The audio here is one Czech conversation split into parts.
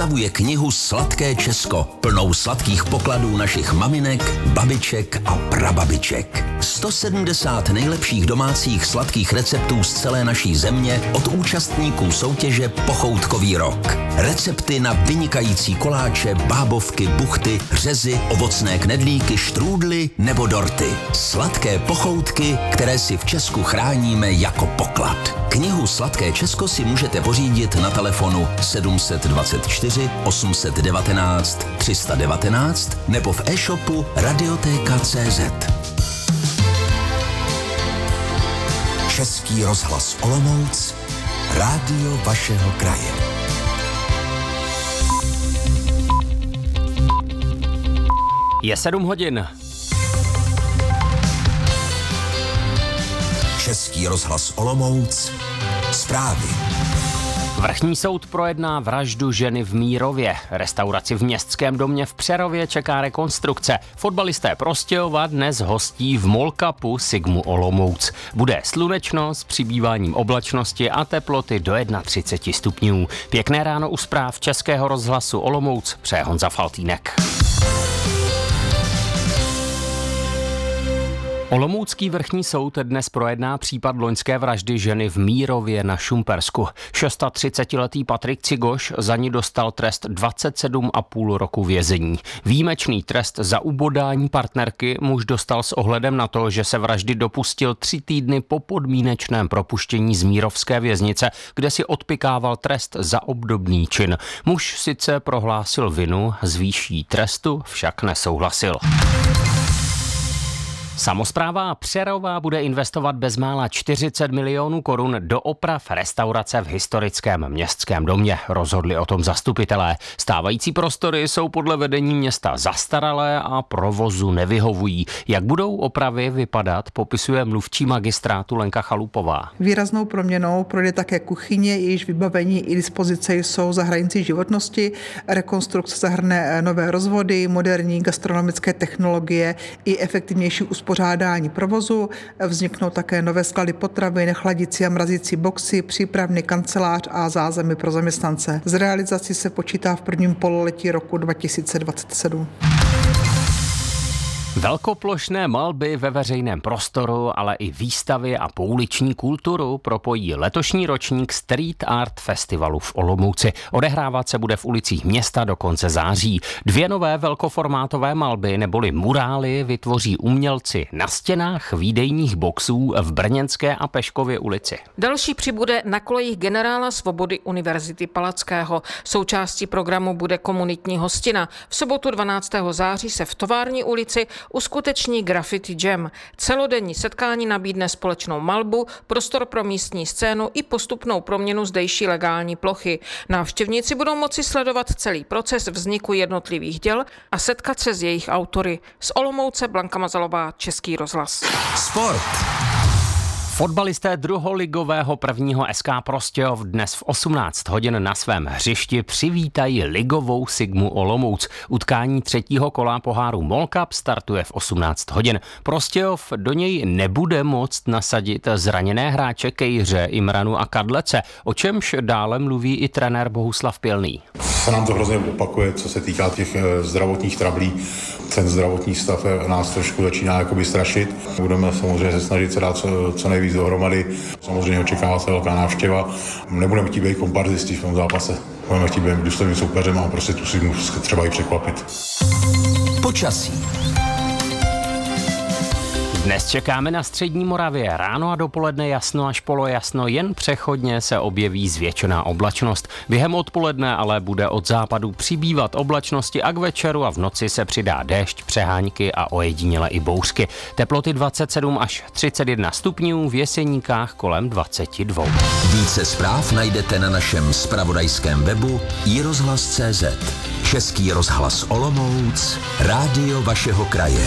připravuje knihu Sladké Česko, plnou sladkých pokladů našich maminek, babiček a prababiček. 170 nejlepších domácích sladkých receptů z celé naší země od účastníků soutěže Pochoutkový rok. Recepty na vynikající koláče, bábovky, buchty, řezy, ovocné knedlíky, štrůdly nebo dorty. Sladké pochoutky, které si v Česku chráníme jako poklad. Knihu Sladké Česko si můžete pořídit na telefonu 724 819 319 nebo v e-shopu Radioteka.cz. Český rozhlas Olomouc, rádio vašeho kraje. Je 7 hodin. Český rozhlas Olomouc, zprávy. Vrchní soud projedná vraždu ženy v Mírově. Restauraci v Městském domě v Přerově čeká rekonstrukce. Fotbalisté Prostějova dnes hostí v Mall Cupu Sigmu Olomouc. Bude slunečno s přibýváním oblačnosti a teploty do 31 stupňů. Pěkné ráno u zpráv Českého rozhlasu Olomouc přeje Honza Faltýnek. Olomoucký vrchní soud dnes projedná případ loňské vraždy ženy v Mírově na Šumpersku. 36letý Patrik Cigoš za ní dostal trest 27,5 roku vězení. Výjimečný trest za ubodání partnerky muž dostal s ohledem na to, že se vraždy dopustil 3 týdny po podmínečném propuštění z mírovské věznice, kde si odpykával trest za obdobný čin. Muž sice prohlásil vinu, s výší trestu však nesouhlasil. Samospráva Přerova bude investovat bezmála 40 milionů korun do oprav restaurace v historickém Městském domě. Rozhodli o tom zastupitelé. Stávající prostory jsou podle vedení města zastaralé a provozu nevyhovují. Jak budou opravy vypadat, popisuje mluvčí magistrátu Lenka Chalupová. Výraznou proměnou projde také kuchyně, jejíž vybavení i dispozice jsou za hranicí životnosti. Rekonstrukce zahrne nové rozvody, moderní gastronomické technologie i efektivnější uspořádání provozu. Vzniknou také nové sklady potravin, chladicí a mrazící boxy, přípravný kancelář a zázemí pro zaměstnance. Z realizací se počítá v prvním pololetí roku 2027. Velkoplošné malby ve veřejném prostoru, ale i výstavy a pouliční kulturu propojí letošní ročník Street Art Festivalu v Olomouci. Odehrávat se bude v ulicích města do konce září. 2 nové velkoformátové malby neboli murály vytvoří umělci na stěnách výdejních boxů v Brněnské a Peškově ulici. Další přibude na kolejích Generála Svobody Univerzity Palackého. Součástí programu bude komunitní hostina. V sobotu 12. září se v Tovární ulici uskuteční Graffiti Jam. Celodenní setkání nabídne společnou malbu, prostor pro místní scénu i postupnou proměnu zdejší legální plochy. Návštěvníci budou moci sledovat celý proces vzniku jednotlivých děl a setkat se s jejich autory. Z Olomouce Blanka Mazalová, Český rozhlas. Sport. Fotbalisté druholigového prvního SK Prostějov dnes v 18 hodin na svém hřišti přivítají ligovou Sigmu Olomouc. Utkání 3. kola poháru Mall Cup startuje v 18 hodin. Prostějov do něj nebude moct nasadit zraněné hráče Kejře, Imranu a Kadlece, o čemž dále mluví i trenér Bohuslav Pilný. Se nám to hrozně opakuje, co se týká těch zdravotních trablí. Ten zdravotní stav nás trošku začíná jakoby strašit. Budeme samozřejmě se snažit se dát co nejvíc dohromady. Samozřejmě očekává se velká návštěva. Nebudeme chtít být komparzisti v tom zápase. Budeme chtít být důsledným soupeřem a prostě tu si třeba i překvapit. Počasí. Dnes čekáme na střední Moravě. Ráno a dopoledne jasno až polojasno, jen přechodně se objeví zvětšená oblačnost. Během odpoledne ale bude od západu přibývat oblačnosti a k večeru a v noci se přidá déšť, přehánky a ojediněle i bouřky. Teploty 27 až 31 stupňů, v Jeseníkách kolem 22. Více zpráv najdete na našem zpravodajském webu iRozhlas.cz. Český rozhlas Olomouc, rádio vašeho kraje.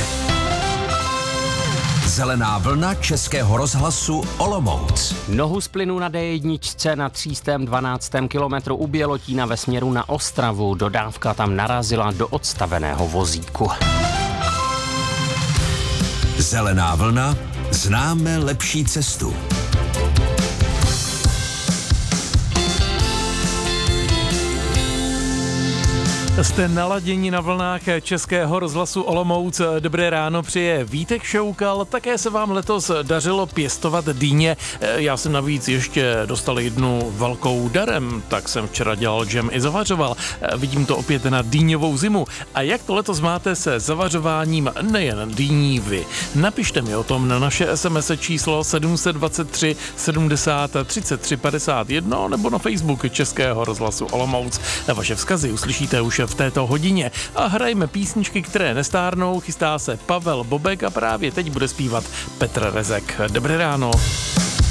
Zelená vlna Českého rozhlasu Olomouc. Nohu z plynu na D1 na 312. kilometru u Bělotína ve směru na Ostravu. Dodávka tam narazila do odstaveného vozíku. Zelená vlna, známe lepší cestu. Jste naladěni na vlnách Českého rozhlasu Olomouc. Dobré ráno přeje Vítek Šoukal. Také se vám letos dařilo pěstovat dýně. Já jsem navíc ještě dostal jednu velkou darem, tak jsem včera dělal džem i zavařoval. Vidím to opět na dýňovou zimu. A jak to letos máte se zavařováním nejen dýní vy? Napište mi o tom na naše SMS číslo 723 70 33 51 nebo na Facebook Českého rozhlasu Olomouc. Vaše vzkazy uslyšíte už v této hodině a hrajeme písničky, které nestárnou. Chystá se Pavel Bobek a právě teď bude zpívat Petr Rezek. Dobré ráno.